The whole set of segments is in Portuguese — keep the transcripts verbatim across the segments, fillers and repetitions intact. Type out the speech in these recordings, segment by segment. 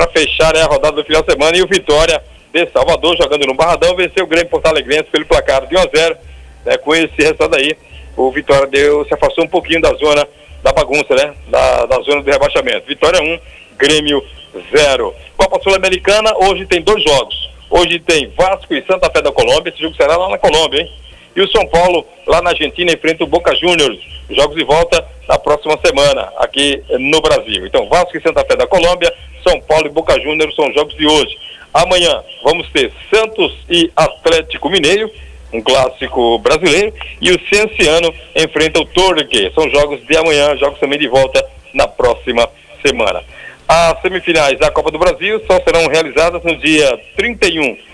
para fechar, né, a rodada do final de semana. E o Vitória de Salvador, jogando no Barradão, venceu o Grêmio Porto Alegrense pelo placar de um a zero. Né, com esse resultado aí, o Vitória deu, se afastou um pouquinho da zona da bagunça, né? Da, da zona do rebaixamento. Vitória um, Grêmio zero. Copa Sul-Americana, hoje tem dois jogos. Hoje tem Vasco e Santa Fé da Colômbia. Esse jogo será lá na Colômbia, hein? E o São Paulo, lá na Argentina, enfrenta o Boca Juniors. Jogos de volta na próxima semana, aqui no Brasil. Então, Vasco e Santa Fé da Colômbia, São Paulo e Boca Juniors são jogos de hoje. Amanhã vamos ter Santos e Atlético Mineiro, um clássico brasileiro, e o Cienciano enfrenta o Torque. São jogos de amanhã, jogos também de volta na próxima semana. As semifinais da Copa do Brasil só serão realizadas no dia trinta e um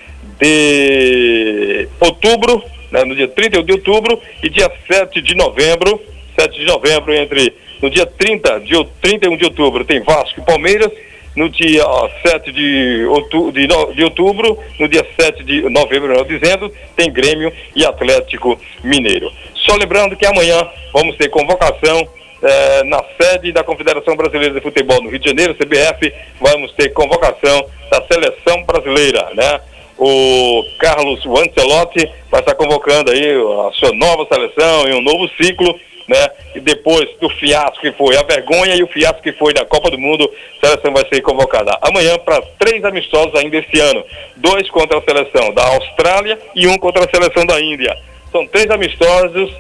de outubro, né, no dia trinta e um de outubro e dia sete de novembro, sete de novembro entre, no dia trinta de, trinta e um de outubro tem Vasco e Palmeiras, no dia ó, sete de outubro, de, de outubro, no dia sete de novembro, melhor dizendo, tem Grêmio e Atlético Mineiro. Só lembrando que amanhã vamos ter convocação eh, na sede da Confederação Brasileira de Futebol no Rio de Janeiro, C B F, vamos ter convocação da Seleção Brasileira, né? O Carlos Ancelotti vai estar convocando aí a sua nova seleção em um novo ciclo, né? E depois do fiasco que foi a vergonha e o fiasco que foi da Copa do Mundo, a seleção vai ser convocada amanhã para três amistosos ainda este ano. Dois contra a seleção da Austrália e um contra a seleção da Índia. São três amistosos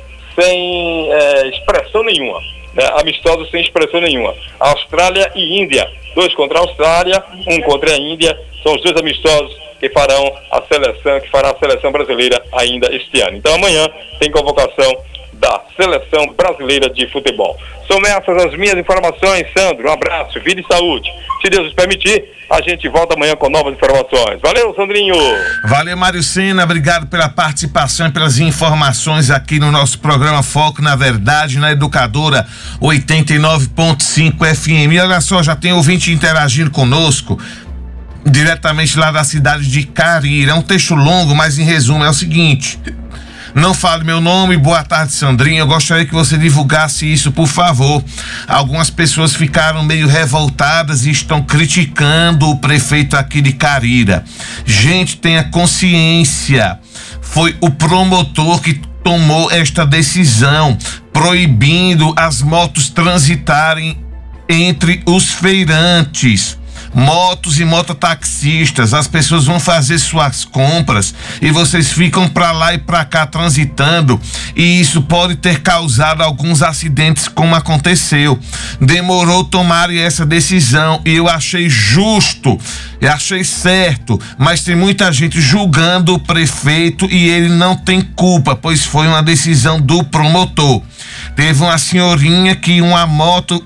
sem é, expressão nenhuma, né? Amistosos sem expressão nenhuma. Austrália e Índia. Dois contra a Austrália, um contra a Índia. São os dois amistosos que farão a seleção, que fará a seleção brasileira ainda este ano. Então amanhã tem convocação da Seleção Brasileira de Futebol. São essas as minhas informações, Sandro. Um abraço, vida e saúde. Se Deus nos permitir, a gente volta amanhã com novas informações. Valeu, Sandrinho! Valeu, Mário Sena. Obrigado pela participação e pelas informações aqui no nosso programa Foco na Verdade, na Educadora oitenta e nove ponto cinco F M. E olha só, já tem ouvinte interagindo conosco diretamente lá da cidade de Cariri. É um texto longo, mas em resumo é o seguinte: não fale meu nome, boa tarde, Sandrinho, eu gostaria que você divulgasse isso, por favor. Algumas pessoas ficaram meio revoltadas e estão criticando o prefeito aqui de Cariri. Gente, tenha consciência, foi o promotor que tomou esta decisão, proibindo as motos transitarem entre os feirantes. Motos e mototaxistas, as pessoas vão fazer suas compras e vocês ficam pra lá e pra cá transitando, e isso pode ter causado alguns acidentes, como aconteceu. Demorou tomarem essa decisão e eu achei justo, eu achei certo, mas tem muita gente julgando o prefeito e ele não tem culpa, pois foi uma decisão do promotor. Teve uma senhorinha que uma moto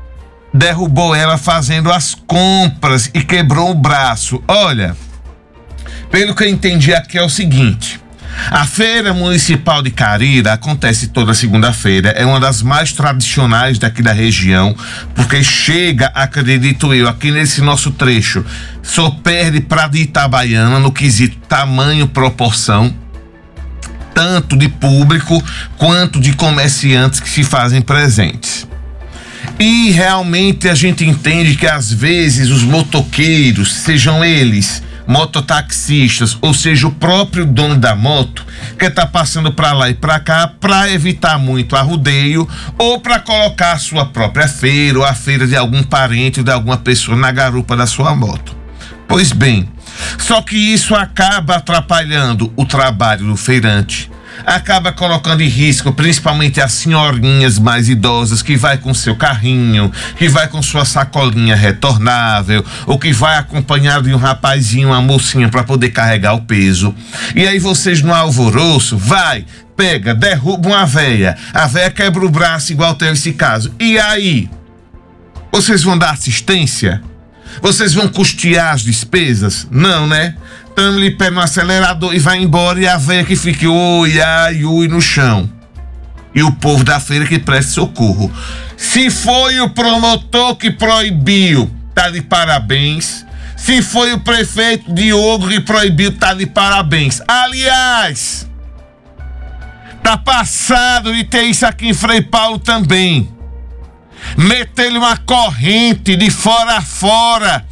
derrubou ela fazendo as compras e quebrou o braço. Olha, pelo que eu entendi aqui é o seguinte: a Feira Municipal de Cariri acontece toda segunda-feira, é uma das mais tradicionais daqui da região, porque chega, acredito eu, aqui nesse nosso trecho, só perde para de Itabaiana no quesito tamanho, proporção, tanto de público quanto de comerciantes que se fazem presentes. E realmente a gente entende que às vezes os motoqueiros, sejam eles mototaxistas, ou seja, o próprio dono da moto, quer estar tá passando para lá e para cá para evitar muito arrudeio ou para colocar a sua própria feira ou a feira de algum parente ou de alguma pessoa na garupa da sua moto. Pois bem, só que isso acaba atrapalhando o trabalho do feirante, acaba colocando em risco principalmente as senhorinhas mais idosas que vai com seu carrinho, que vai com sua sacolinha retornável, ou que vai acompanhado de um rapazinho, uma mocinha para poder carregar o peso. E aí vocês no alvoroço, vai, pega, derruba uma véia, a véia quebra o braço igual tem esse caso. E aí? Vocês vão dar assistência? Vocês vão custear as despesas? Não, né? Então ele pega no acelerador e vai embora, e a véia que fica oi, ai, ui no chão. E o povo da feira que preste socorro. Se foi o promotor que proibiu, tá de parabéns. Se foi o prefeito Diogo que proibiu, tá de parabéns. Aliás, tá passado de ter isso aqui em Frei Paulo também. Meter-lhe uma corrente de fora a fora